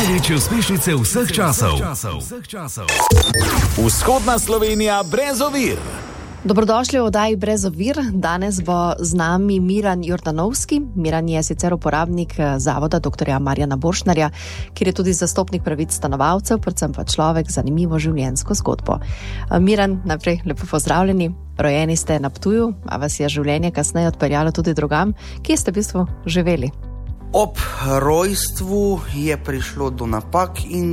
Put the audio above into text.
Največje uspešnice vseh časov. Vzhodna Slovenija brez ovir. Dobrodošli v oddaji Brez ovir. Danes bo z nami Miran Jordanovski. Miran je sicer uporabnik zavoda dr. Marjana Borštnarja, kjer je tudi zastopnik pravic stanovalcev, predvsem pa človek z zanimivo življenjsko zgodbo. Miran, najprej lepo pozdravljeni. Rojeni ste na Ptuju, a vas je življenje kasneje odpeljalo tudi drugam. Kje ste v bistvu živeli? Ob rojstvu je prišlo do napak in